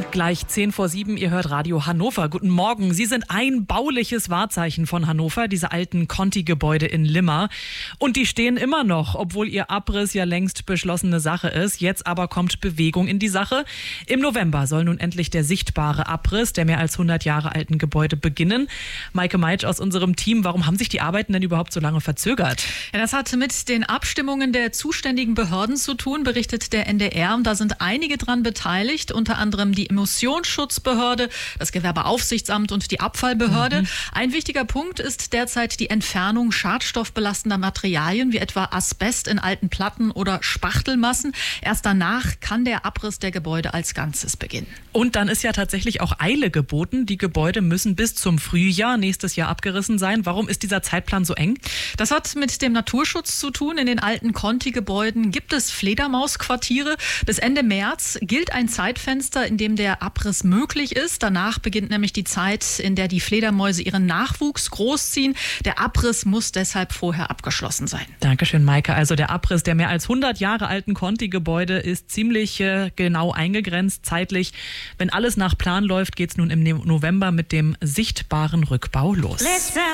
Gleich 6:50, ihr hört Radio Hannover. Guten Morgen. Sie sind ein bauliches Wahrzeichen von Hannover, diese alten Conti-Gebäude in Limmer. Und die stehen immer noch, obwohl ihr Abriss ja längst beschlossene Sache ist. Jetzt aber kommt Bewegung in die Sache. Im November soll nun endlich der sichtbare Abriss der mehr als 100 Jahre alten Gebäude beginnen. Maike Meitsch aus unserem Team, warum haben sich die Arbeiten denn überhaupt so lange verzögert? Ja, das hat mit den Abstimmungen der zuständigen Behörden zu tun, berichtet der NDR. Und da sind einige dran beteiligt, unter anderem die Emissionsschutzbehörde, das Gewerbeaufsichtsamt und die Abfallbehörde. Ein wichtiger Punkt ist derzeit die Entfernung schadstoffbelastender Materialien wie etwa Asbest in alten Platten oder Spachtelmassen. Erst danach kann der Abriss der Gebäude als Ganzes beginnen. Und dann ist ja tatsächlich auch Eile geboten. Die Gebäude müssen bis zum Frühjahr nächstes Jahr abgerissen sein. Warum ist dieser Zeitplan so eng? Das hat mit dem Naturschutz zu tun. In den alten Conti-Gebäuden gibt es Fledermausquartiere. Bis Ende März gilt ein Zeitfenster, in dem der Abriss möglich ist. Danach beginnt nämlich die Zeit, in der die Fledermäuse ihren Nachwuchs großziehen. Der Abriss muss deshalb vorher abgeschlossen sein. Dankeschön, Maike. Also der Abriss der mehr als 100 Jahre alten Conti-Gebäude ist ziemlich genau eingegrenzt zeitlich. Wenn alles nach Plan läuft, geht es nun im November mit dem sichtbaren Rückbau los.